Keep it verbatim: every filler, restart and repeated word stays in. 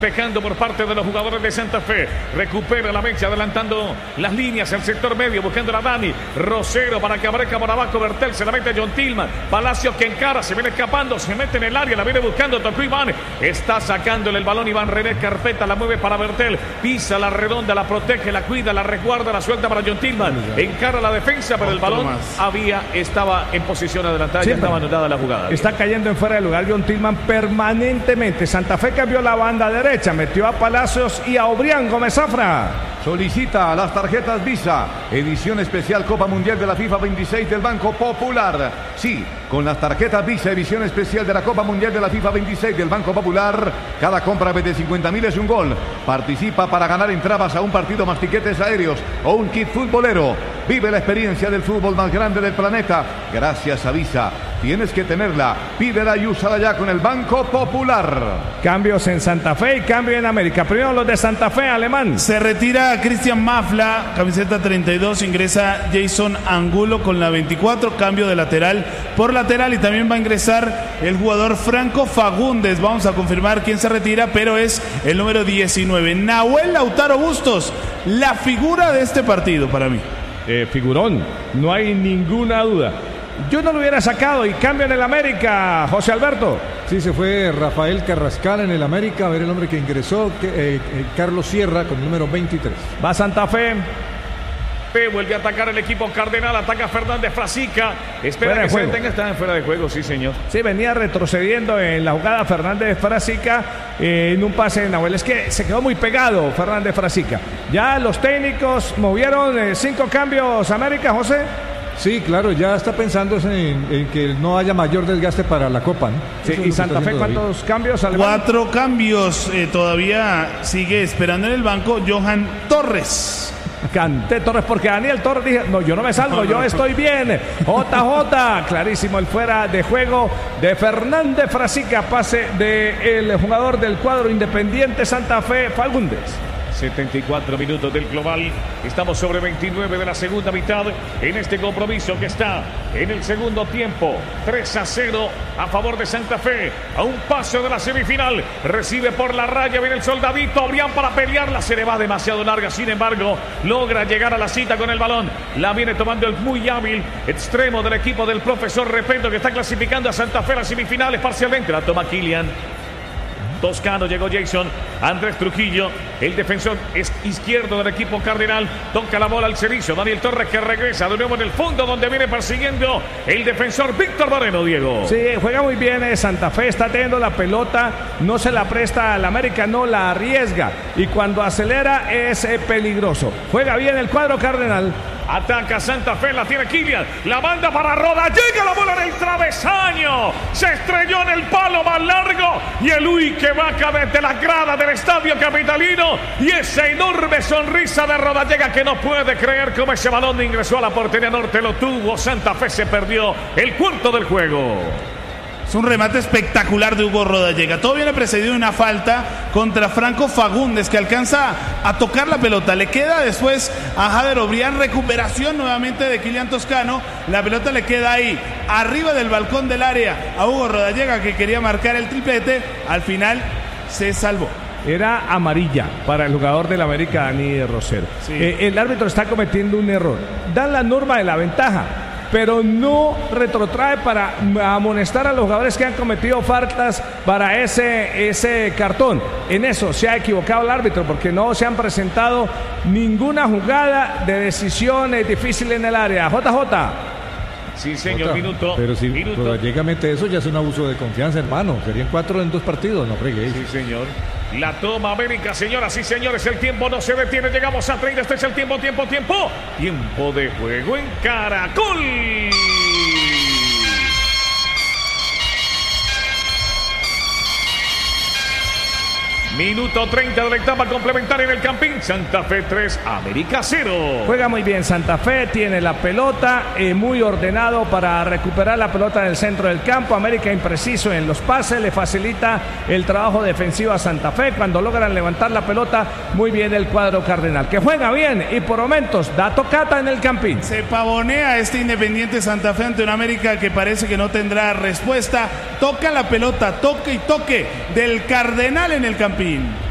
Dejando por parte de los jugadores de Santa Fe. Recupera la mecha, adelantando las líneas, el sector medio, buscando a Dani Rosero para que aparezca por abajo. Bertel, se la mete John Tillman. Palacios que encara, se viene escapando, se mete en el área, la viene buscando. Tocó Iván, está sacándole el balón. Iván René Carpeta, la mueve para Bertel. Pisa la redonda, la protege, la cuida, la resguarda, la suelta para John Tillman. Encara la defensa, pero el balón había, estaba en posición adelantada, sí, ya estaba anulada la jugada. Está cayendo en fuera de lugar John Tillman permanentemente. Santa Fe cambió la banda derecha. Metió a Palacios y a Obrián. Gómez Zafra solicita las tarjetas Visa, edición especial Copa Mundial de la FIFA veintiséis del Banco Popular. Sí, con las tarjetas Visa, edición especial de la Copa Mundial de la FIFA veintiséis del Banco Popular, cada compra de cincuenta mil es un gol. Participa para ganar entradas a un partido más tiquetes aéreos o un kit futbolero. Vive la experiencia del fútbol más grande del planeta gracias a Visa. Tienes que tenerla, pídela y úsala ya con el Banco Popular. Cambios en Santa Fe y cambio en América. Primero los de Santa Fe, Alemán. Se retira Cristian Mafla, camiseta treinta y dos, ingresa Jason Angulo con la veinticuatro, cambio de lateral por lateral, y también va a ingresar el jugador Franco Fagundes. Vamos a confirmar quién se retira, pero es el número diecinueve, Nahuel Lautaro Bustos, la figura de este partido para mí. Eh, figurón, no hay ninguna duda. Yo no lo hubiera sacado. Y cambio en el América, José Alberto. Sí, se fue Rafael Carrascal en el América. A ver el hombre que ingresó, que, eh, eh, Carlos Sierra con el número veintitrés. Va Santa Fe. Fe vuelve a atacar el equipo Cardenal, ataca Fernández Frasica, espera fuera que se detenga, está en fuera de juego, sí señor. Sí, venía retrocediendo en la jugada Fernández Frasica eh, en un pase de Nahuel. Es que se quedó muy pegado Fernández Frasica. Ya los técnicos movieron eh, cinco cambios América, José. Sí, claro, ya está pensando en, en que no haya mayor desgaste para la Copa, ¿no? Sí, ¿y Santa Fe cuántos cambios? Alemán? Cuatro cambios, eh, todavía sigue esperando en el banco Johan Torres. Canté Torres porque Daniel Torres dijo, no, yo no me salgo, yo estoy bien. J J, clarísimo el fuera de juego de Fernández Frasica, pase del jugador del cuadro Independiente Santa Fe, Fagundes. setenta y cuatro minutos del global. Estamos sobre veintinueve de la segunda mitad en este compromiso que está en el segundo tiempo. tres a cero a favor de Santa Fe. A un paso de la semifinal. Recibe por la raya. Viene el soldadito. Obrián para pelearla. Se le va demasiado larga. Sin embargo, logra llegar a la cita con el balón. La viene tomando el muy hábil extremo del equipo del profesor Repeto, que está clasificando a Santa Fe a las semifinales parcialmente. La toma Kylian. Toscano, llegó Jason, Andrés Trujillo, el defensor es izquierdo del equipo Cardenal, toca la bola al servicio, Daniel Torres que regresa de nuevo en el fondo donde viene persiguiendo el defensor Víctor Moreno, Diego. Sí, juega muy bien eh, Santa Fe, está teniendo la pelota, no se la presta al América, no la arriesga, y cuando acelera es eh, peligroso. Juega bien el cuadro Cardenal. Ataca Santa Fe, la tiene Kylian, la manda para Roda, llega la bola en el travesaño, se estrelló en el palo más largo y el Uy que vaca desde las gradas del estadio capitalino, y esa enorme sonrisa de Rodallega que no puede creer cómo ese balón ingresó a la portería norte, lo tuvo, Santa Fe se perdió el cuarto del juego. Es un remate espectacular de Hugo Rodallega. Todo viene precedido de una falta contra Franco Fagundes, que alcanza a tocar la pelota. Le queda después a Jader Obrián. Recuperación nuevamente de Kylian Toscano. La pelota le queda ahí, arriba del balcón del área, a Hugo Rodallega, que quería marcar el triplete. Al final se salvó. Era amarilla para el jugador del América, Dani Rosero. Sí. Eh, el árbitro está cometiendo un error. Dan la norma de la ventaja, pero no retrotrae para amonestar a los jugadores que han cometido faltas para ese, ese cartón. En eso se ha equivocado el árbitro, porque no se han presentado ninguna jugada de decisiones difíciles en el área. J J. Sí, señor, Jota, minuto. Pero si minuto. llega a meter eso, ya es un abuso de confianza, hermano. Serían cuatro en dos partidos, no freguéis. Sí, señor. La toma América, señoras y señores. El tiempo no se detiene. Llegamos a treinta. Este es el tiempo, tiempo, tiempo. Tiempo de juego en Caracol. Minuto treinta de la etapa complementaria en el Campín. Santa Fe tres, América cero. Juega muy bien Santa Fe, tiene la pelota, eh, muy ordenado para recuperar la pelota en el centro del campo. América impreciso en los pases, le facilita el trabajo defensivo a Santa Fe. Cuando logran levantar la pelota, muy bien el cuadro Cardenal, que juega bien y por momentos da tocata en el Campín. Se pavonea este Independiente Santa Fe ante un América que parece que no tendrá respuesta. Toca la pelota, toque y toque del Cardenal en el Campín.